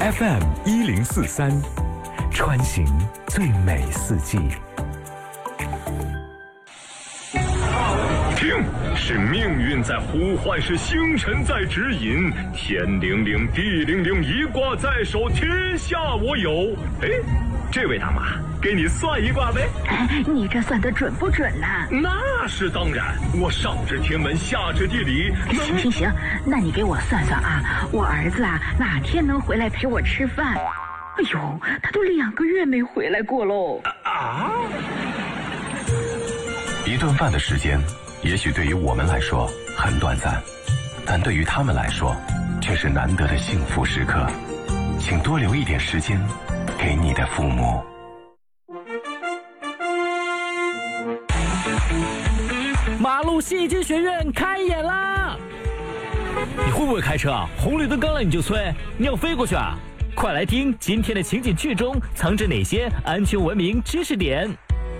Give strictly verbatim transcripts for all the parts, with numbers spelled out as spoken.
F M 一零四三，穿行最美四季。 听，是命运在呼唤，是星辰在指引。天灵灵，地灵灵，一卦在手，天下我有。哎，这位大妈，给你算一卦呗。 你这算得准不准呢、啊？ 那是当然，我上知天文，下知地理。 行行行，那你给我算算啊，我儿子啊哪天能回来陪我吃饭？哎呦，他都两个月没回来过喽。 啊！ 一顿饭的时间，也许对于我们来说很短暂，但对于他们来说，却是难得的幸福时刻。请多留一点时间给你的父母。 马路戏剧学院开演啦！你会不会开车啊？红绿灯刚亮你就催，你要飞过去啊？快来听今天的情景剧中藏着哪些安全文明知识点。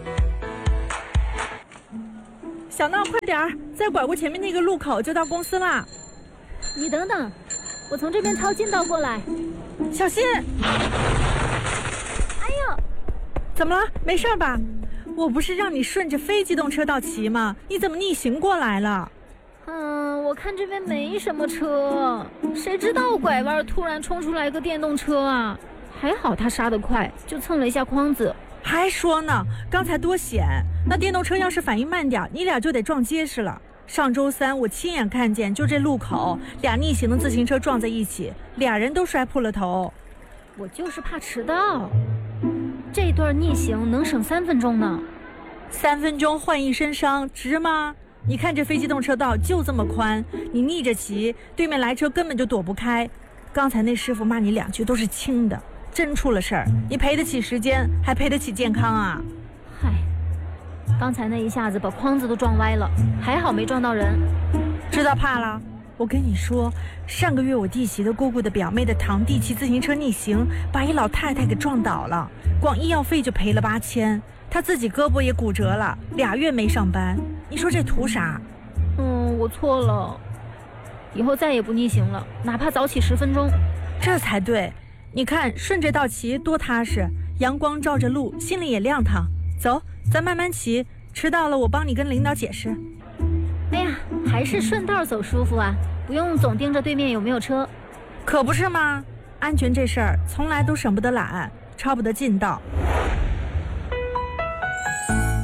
小闹，快点儿，再拐过前面那个路口就到公司啦。 你等等，我从这边抄近道过来。 小心！ 哎呦， 怎么了？没事吧？我不是让你顺着非机动车道骑吗？你怎么逆行过来了？ 嗯，我看这边没什么车，谁知道拐弯突然冲出来一个电动车啊！还好他刹得快，就蹭了一下筐子。 还说呢，刚才多险！那电动车要是反应慢点，你俩就得撞结实了。上周三我亲眼看见，就这路口，俩逆行的自行车撞在一起，俩人都摔破了头。 我就是怕迟到，这段逆行能省三分钟呢。 三分钟换一身伤，值吗？你看这非机动车道就这么宽，你逆着骑，对面来车根本就躲不开。刚才那师傅骂你两句都是轻的，真出了事儿，你赔得起时间，还赔得起健康啊？ 嗨，刚才那一下子把筐子都撞歪了，还好没撞到人。 知道怕了？我跟你说，上个月我弟媳的姑姑的表妹的堂弟骑自行车逆行，把一老太太给撞倒了，光医药费就赔了八千，他自己胳膊也骨折了，俩月没上班。你说这图啥？ 嗯，我错了，以后再也不逆行了，哪怕早起十分钟。 这才对。你看顺着道骑多踏实，阳光照着路，心里也亮堂。走，咱慢慢骑，迟到了我帮你跟领导解释。 哎呀，还是顺道走舒服啊，不用总盯着对面有没有车。 可不是吗？安全这事儿从来都省不得懒，超不得近道。